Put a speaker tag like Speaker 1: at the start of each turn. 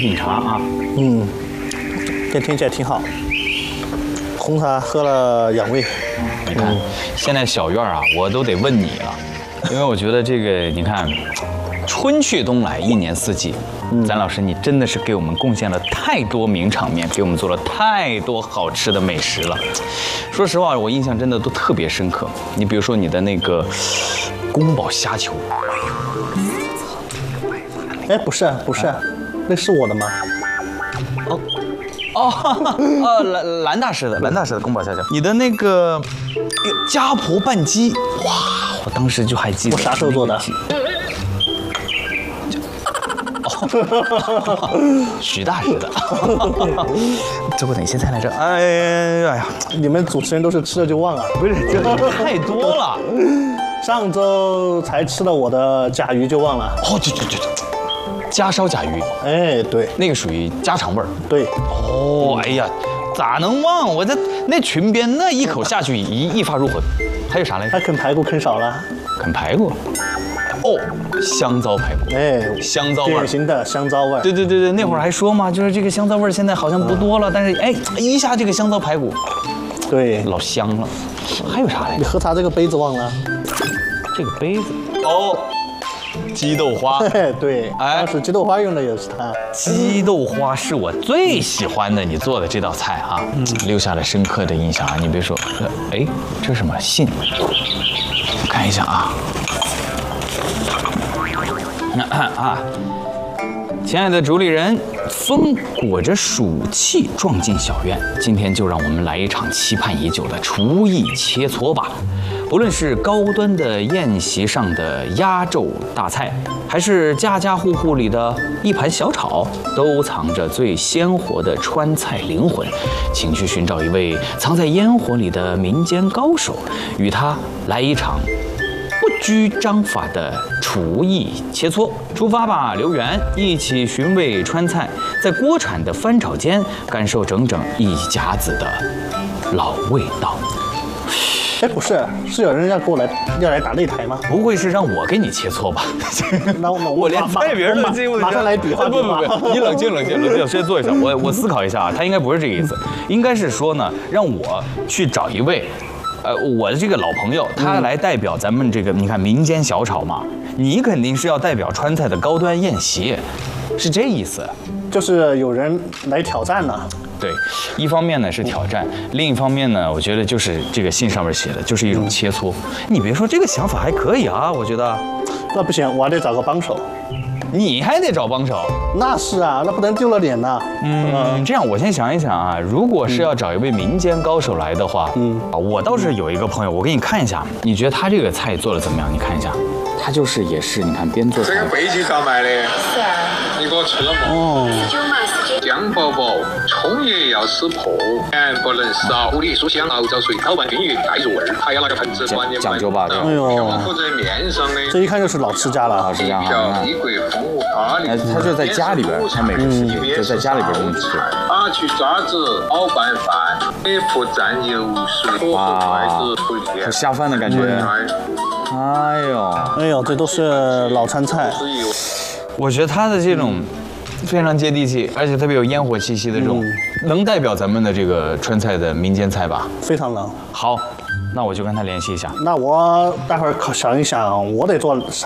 Speaker 1: 品尝啊。
Speaker 2: 这听起来挺好。红茶喝了养胃。
Speaker 1: 你看，现在小院啊，我都得问你了，因为我觉得这个，你看，春去冬来，一年四季，咱老师你真的是给我们贡献了太多名场面，给我们做了太多好吃的美食了。说实话，我印象真的都特别深刻。你比如说你的那个宫保虾球，
Speaker 2: 哎，不是，那是我的吗？
Speaker 1: 兰大师的宫保虾球，你的那个家婆拌鸡，哇，我当时就还记得。
Speaker 2: 我啥时候做的？
Speaker 1: 许大师的。做过哪些菜来着？哎呀，
Speaker 2: 你们主持人都是吃了就忘啊？
Speaker 1: 不是，这太多了。
Speaker 2: 上周才吃了我的甲鱼就忘了。
Speaker 1: 哦，对，家烧甲鱼。
Speaker 2: 哎，对，
Speaker 1: 那个属于家常味儿。
Speaker 2: 对。
Speaker 1: 哦，哎呀，咋能忘？我那裙边那一口下去一发入魂。还有啥来着？
Speaker 2: 他啃排骨啃少了。
Speaker 1: 啃排骨。哦，香糟排骨，
Speaker 2: 哎，
Speaker 1: 香糟味儿，
Speaker 2: 典型的香糟味儿。
Speaker 1: 对，那会儿还说嘛，就是这个香糟味儿现在好像不多了，但是哎，一下这个香糟排骨，
Speaker 2: 对，
Speaker 1: 老香了。还有啥来着？
Speaker 2: 你喝茶这个杯子忘了？
Speaker 1: 这个杯子哦，鸡豆花。
Speaker 2: 对，当时鸡豆花用的也是它。
Speaker 1: 鸡豆花是我最喜欢的，你做的这道菜啊，留下了深刻的印象啊。你别说，哎，这是什么信？看一下啊。亲爱的主理人，风裹着暑气撞进小院，今天就让我们来一场期盼已久的厨艺切磋吧。不论是高端的宴席上的压轴大菜，还是家家户户里的一盘小炒，都藏着最鲜活的川菜灵魂。请去寻找一位藏在烟火里的民间高手，与他来一场不拘章法的厨艺切磋。出发吧，刘源，一起寻味川菜，在锅铲的翻炒间感受整整一甲子的老味道。
Speaker 2: 哎，不是，是有人要来打擂台吗？
Speaker 1: 不会是让我给你切磋吧？
Speaker 2: 那
Speaker 1: 我连菜名都记不得。
Speaker 2: 马上来比划。
Speaker 1: 不，你冷静，先坐一下。我思考一下啊，他应该不是这个意思，应该是说呢，让我去找一位。我的这个老朋友，他来代表咱们这个，你看民间小炒嘛，你肯定是要代表川菜的高端宴席，是这意思。
Speaker 2: 就是有人来挑战呢。
Speaker 1: 对，一方面呢是挑战，另一方面呢，我觉得就是这个信上面写的，就是一种切磋。你别说，这个想法还可以啊，我觉得。
Speaker 2: 那不行，我还得找个帮手。
Speaker 1: 你还得找帮手？
Speaker 2: 那是啊，那不能丢了脸呐。
Speaker 1: 这样我先想一想啊，如果是要找一位民间高手来的话，我倒是有一个朋友，我给你看一下，你觉得他这个菜做的怎么样？你看一下，他就是也是，你看边做菜。
Speaker 3: 这个飞机咋卖的？
Speaker 4: 是啊。
Speaker 3: 你给我吃了吗？
Speaker 2: 哦。
Speaker 4: 19嘛，19。
Speaker 3: 姜伯伯，葱叶要撕破，盐不能少，狐狸酥香，熬糟水，搅拌均匀，带入味儿，还要那个盆子
Speaker 1: 讲究吧？
Speaker 2: 哎呦，
Speaker 3: 铺在面上的。
Speaker 2: 这一看就是老吃家了，
Speaker 1: 老吃家哈。
Speaker 3: 异国风味，
Speaker 1: 他就在家里边，他每个时间就在家里边这么吃。
Speaker 3: 拔去渣子，熬拌饭，给铺蘸油水，筷子不裂，
Speaker 1: 很下饭的感觉。哎呦，
Speaker 2: 这都是老川菜。
Speaker 1: 我觉得他的这种非常接地气，而且特别有烟火气息的这种，能代表咱们的这个川菜的民间菜吧？
Speaker 2: 非常能。
Speaker 1: 好，那我就跟他联系一下。
Speaker 2: 那我待会儿想一想，我得做